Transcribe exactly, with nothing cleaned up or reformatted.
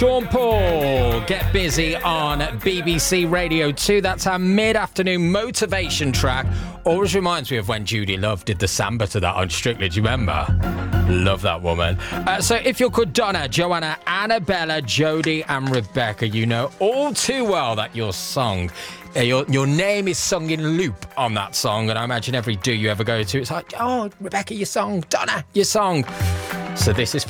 Dawn Paul, Get Busy on B B C Radio two. That's our mid-afternoon motivation track. Always reminds me of when Judy Love did the samba to that on Strictly. Do you remember? Love that woman. Uh, so if you're good, Donna, Joanna, Annabella, Jodie and Rebecca, you know all too well that your song, uh, your, your name is sung in loop on that song. And I imagine every do you ever go to, it's like, oh, Rebecca, your song. Donna, your song. So this is